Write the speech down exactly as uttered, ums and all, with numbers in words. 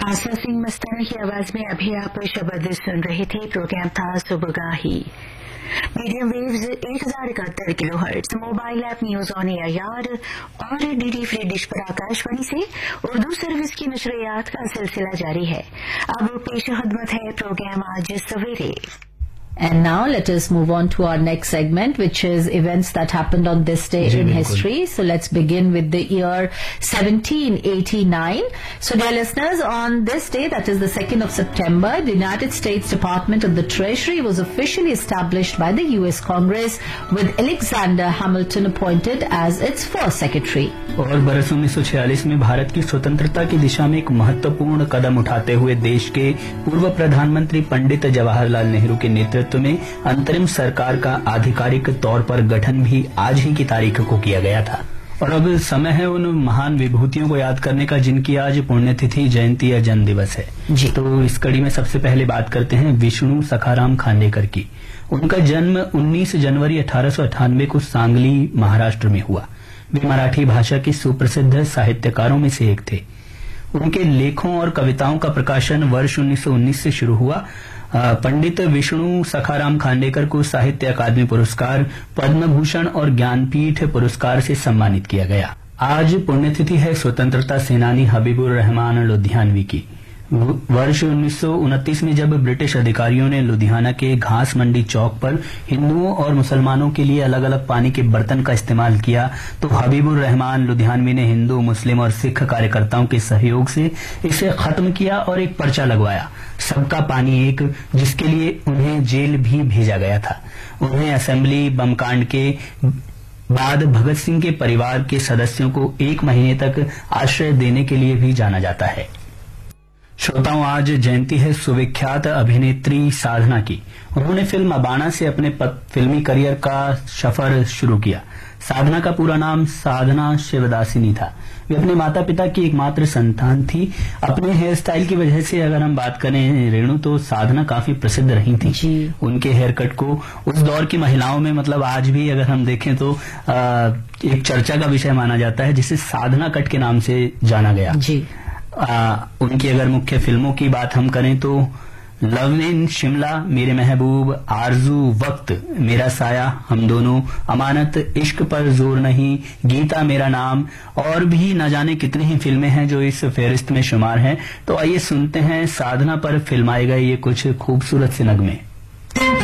आशा सिंह मस्ताना की आवाज में अभी आप शब्द सुन रहे थे। प्रोग्राम था सुबगाही। मीडियम वेव्स एक हजार इकहत्तर kilo hertz, mobile app news on air यार और डीडी फ्री डिश पर आकाशवाणी से उर्दू सर्विस की नशरियात का सिलसिला जारी है। अब पेश खिदमत है प्रोग्राम आज सवेरे। And now let us move on to our next segment, which is events that happened on this day in history. So let's begin with the year seventeen eighty-nine. So dear listeners, on this day, that is the second of September, the United States Department of the Treasury was officially established by the U S Congress, with Alexander Hamilton appointed as its first secretary. और बरस उन्नीस सौ छियालीस में भारत की स्वतंत्रता की दिशा में एक महत्वपूर्ण कदम उठाते हुए देश के पूर्व प्रधानमंत्री पंडित जवाहरलाल नेहरू के नेतृत्व में अंतरिम सरकार का आधिकारिक तौर पर गठन भी आज ही की तारीख को किया गया था। और अब समय है उन महान विभूतियों को याद करने का जिनकी आज पुण्यतिथि, जयंती या जन्म दिवस है जी। तो इस कड़ी में सबसे पहले बात करते हैं विष्णु सखाराम खांडेकर की। उनका जन्म उन्नीस जनवरी अठारह सौ अट्ठानवे को सांगली महाराष्ट्र में हुआ। वे मराठी भाषा के सुप्रसिद्ध साहित्यकारों में से एक थे। उनके लेखों और कविताओं का प्रकाशन वर्ष उन्नीस सौ उन्नीस से शुरू हुआ। पंडित विष्णु सखाराम खांडेकर को साहित्य अकादमी पुरस्कार, पद्म भूषण और ज्ञानपीठ पुरस्कार से सम्मानित किया गया। आज पुण्यतिथि है स्वतंत्रता सेनानी हबीबुर रहमान लुधियानवी की। वर्ष उन्नीस सौ उनतीस में जब ब्रिटिश अधिकारियों ने लुधियाना के घास मंडी चौक पर हिंदुओं और मुसलमानों के लिए अलग अलग पानी के बर्तन का इस्तेमाल किया, तो हबीबुर रहमान लुधियानवी ने हिंदू, मुस्लिम और सिख कार्यकर्ताओं के सहयोग से इसे खत्म किया और एक पर्चा लगवाया, सबका पानी एक, जिसके लिए उन्हें जेल भी भेजा गया था। उन्हें असेंबली बम कांड के बाद भगत सिंह के परिवार के सदस्यों को एक महीने तक आश्रय देने के लिए भी जाना जाता है। श्रोताओं, आज जयंती है सुविख्यात अभिनेत्री साधना की। उन्होंने फिल्म अबाना से अपने फिल्मी करियर का सफर शुरू किया। साधना का पूरा नाम साधना शिवदासिनी था। वे अपने माता पिता की एकमात्र संतान थी। अपने हेयर स्टाइल की वजह से अगर हम बात करें रेणु, तो साधना काफी प्रसिद्ध रही थी जी। उनके हेयर कट को उस दौर की महिलाओं में, मतलब आज भी अगर हम देखें तो आ, एक चर्चा का विषय माना जाता है, जिसे साधना कट के नाम से जाना गया जी। आ, उनकी अगर मुख्य फिल्मों की बात हम करें तो लव इन शिमला, मेरे महबूब, आरजू, वक्त, मेरा साया, हम दोनों, अमानत, इश्क पर जोर नहीं, गीता मेरा नाम और भी न जाने कितनी ही फिल्में हैं जो इस फेहरिस्त में शुमार हैं। तो आइए सुनते हैं साधना पर फिल्माए गए ये कुछ खूबसूरत से नगमे।